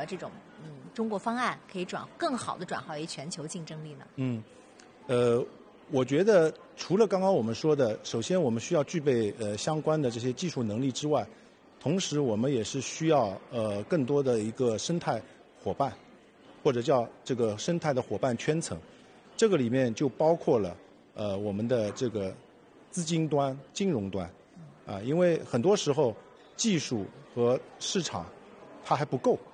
个这种中国方案可以更好的转化为全球竞争力呢？ 我觉得除了刚刚我们说的，首先我们需要具备相关的这些技术能力之外，同时我们也是需要更多的一个生态伙伴，或者叫这个生态的伙伴圈层。这个里面就包括了我们的这个资金端、金融端因为很多时候技术和市场它还不够